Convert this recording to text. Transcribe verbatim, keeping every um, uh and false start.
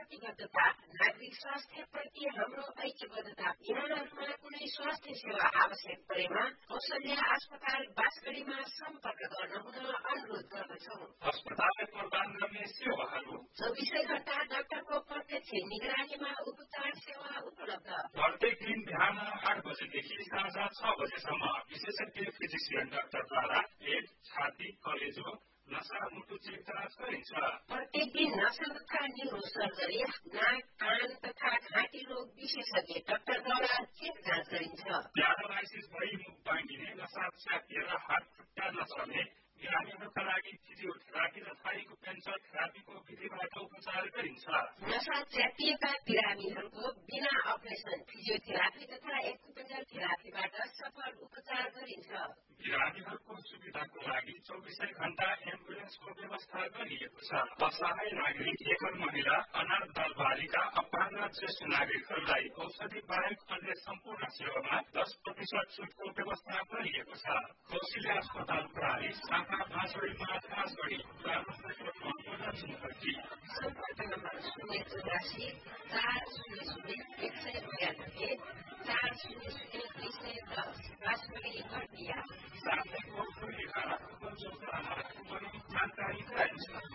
प्रतिबद्धता नागरिक स्वास्थ्यप्रति हाम्रो ऐक्यबद्धता यहाँहरूमा कुनै स्वास्थ्य सेवा आवश्यक परेमा कौशल्या अस्पताल बाँसगढीमा सम्पर्क गर्न हुन अनुरोध गर्दछौ। अस्पतालले प्रदान गर्ने सेवाहरू चौबिसै घण्टा डाक्टरको प्रत्यक्ष निगरानीमा उपचार सेवा उपलब्ध। प्रत्येक दिन बिहान आठ बजेदेखि साँझ छ बजेसम्म विशेषज्ञ फिजिसियन डाक्टरद्वारा पेट, छाती, कलेजो, नसा, मुटु चेक जाँच गरिन्छ। प्रत्येक दिन नसा तथा न्युरो सर्जरी, नाक, कान तथा घाँटी रोग विशेषज्ञ डाक्टरद्वारा चेक जाँच गरिन्छ। प्यारालाइसिस भई मुख बाँडिने, नसा च्यातिएर हात खुट्टा नचल्ने बिरामीहरूका लागि फिजियोथेरापी र थाइकोपेन्चर थेरापीको विधिबाट उपचार गरिन्छ। नसा च्यातिएका बिरामीहरूको बिना अपरेसन फिजियोथेरापी तथा एक्युपेन्चर थेरापीबाट सफल उपचार गरिन्छ। बिरामीहरूको सुविधाको लागि चौबिसै घण्टा एम्बुलेन्सको व्यवस्था गरिएको छ। असहाय नागरिक, एकल महिला, अनाथ बाल बालिका, अपाङ्ग ज्येष्ठ नागरिकहरूलाई औषधि बाहेक अन्य सम्पूर्ण सेवामा दस प्रतिशत छुटको व्यवस्था गरिएको छ। कौशल्या अस्पताल प्रणाली शाखा बाँसगढीमा खासगढी सम्पर्क नम्बर शून्य चौरासी चार शून्य शून्य एक सय बयानब्बे चार शून्य शून्य दुई सय दस बाँसगढी बर्दिया साथै जानकारी गराइन्छ।